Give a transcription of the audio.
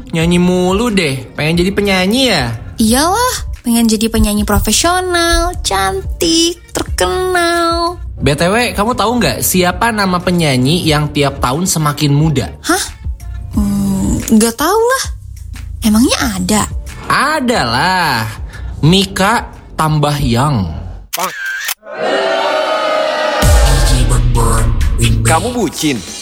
nyanyi mulu deh. Pengen jadi penyanyi ya? Iyalah, pengen jadi penyanyi profesional, cantik, terkenal. BTW, kamu tahu nggak siapa nama penyanyi yang tiap tahun semakin muda? Hah? Nggak tahu lah. Emangnya ada? Ada lah. Mika Tambahyang. Kamu bucin?